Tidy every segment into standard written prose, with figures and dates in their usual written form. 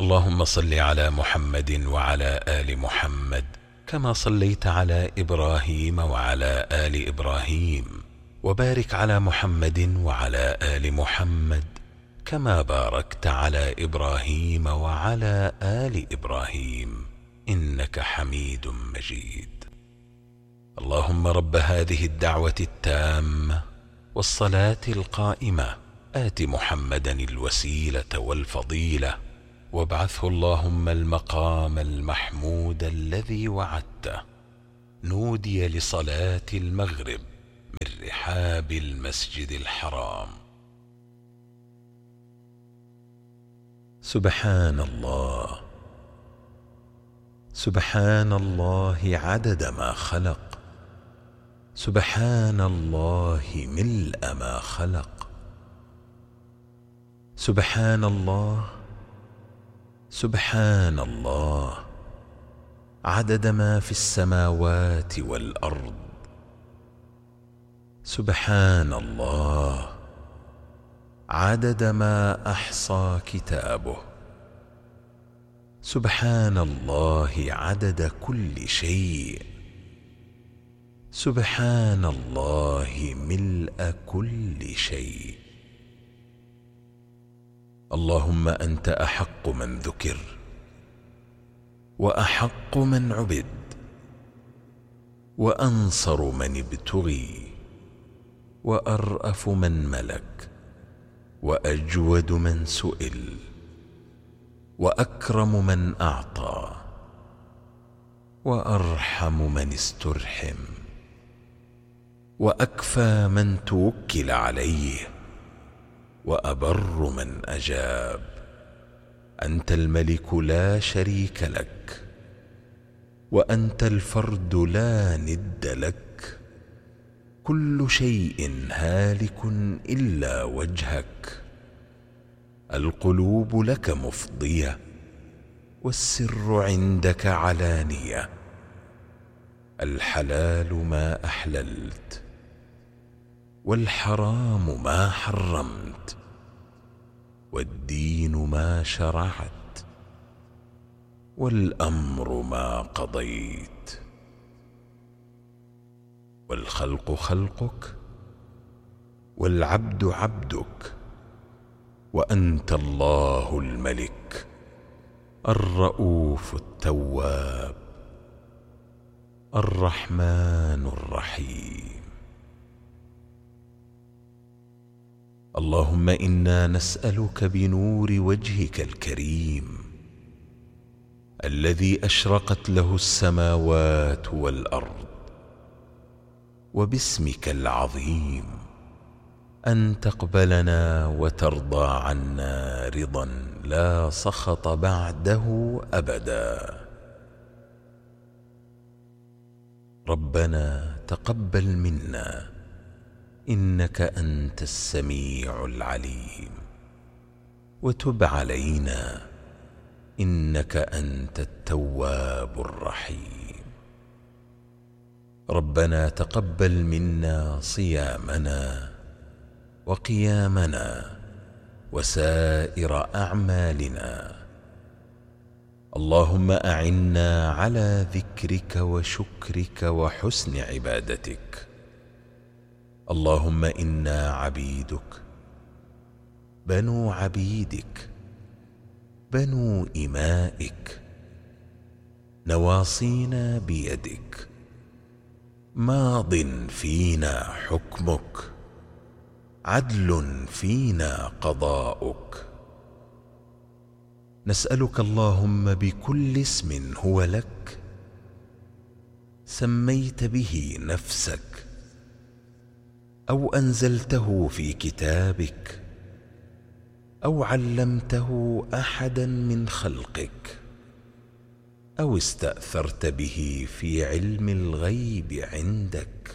اللهم صل على محمد وعلى آل محمد كما صليت على إبراهيم وعلى آل إبراهيم، وبارك على محمد وعلى آل محمد كما باركت على إبراهيم وعلى آل إبراهيم إنك حميد مجيد. اللهم رب هذه الدعوة التامة والصلاة القائمة آت محمدا الوسيلة والفضيلة وابعثه اللهم المقام المحمود الذي وعدته. نودي لصلاة المغرب من رحاب المسجد الحرام. سبحان الله، سبحان الله عدد ما خلق، سبحان الله ملء ما خلق، سبحان الله، سبحان الله عدد ما في السماوات والأرض، سبحان الله عدد ما أحصى كتابه، سبحان الله عدد كل شيء، سبحان الله ملء كل شيء. اللهم أنت أحق من ذكر وأحق من عبد وأنصر من ابتغي وأرأف من ملك وأجود من سئل وأكرم من أعطى وأرحم من استرحم وأكفى من توكل عليه وأبر من أجاب. أنت الملك لا شريك لك، وأنت الفرد لا ند لك، كل شيء هالك إلا وجهك، القلوب لك مفضية والسر عندك علانية، الحلال ما أحللت والحرام ما حرمت، والدين ما شرعت والأمر ما قضيت، والخلق خلقك والعبد عبدك، وأنت الله الملك الرؤوف التواب الرحمن الرحيم. اللهم إنا نسألك بنور وجهك الكريم الذي أشرقت له السماوات والأرض، وباسمك العظيم أن تقبلنا وترضى عنا رضا لا سخط بعده أبدا. ربنا تقبل منا إنك أنت السميع العليم، وتب علينا إنك أنت التواب الرحيم. ربنا تقبل منا صيامنا وقيامنا وسائر أعمالنا. اللهم أعنا على ذكرك وشكرك وحسن عبادتك. اللهم إنا عبيدك بنو عبيدك بنو إمائك، نواصينا بيدك، ماض فينا حكمك، عدل فينا قضاؤك. نسألك اللهم بكل اسم هو لك سميت به نفسك أو أنزلته في كتابك أو علمته أحدا من خلقك أو استأثرت به في علم الغيب عندك،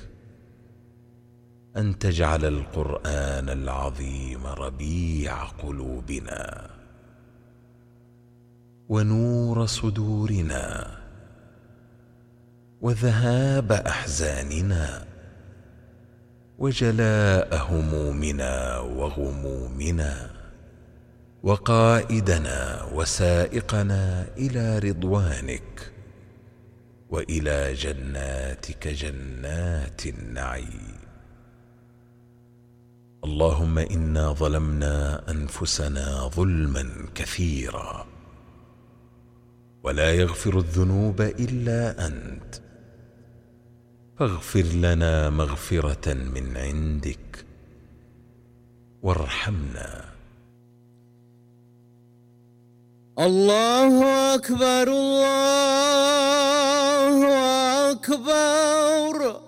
أن تجعل القرآن العظيم ربيع قلوبنا ونور صدورنا وذهاب أحزاننا وجلاء همومنا وغمومنا وقائدنا وسائقنا إلى رضوانك وإلى جناتك جنات النعيم. اللهم إنا ظلمنا أنفسنا ظلما كثيرا ولا يغفر الذنوب إلا أنت، فاغفر لنا مغفرة من عندك وارحمنا. الله أكبر الله أكبر.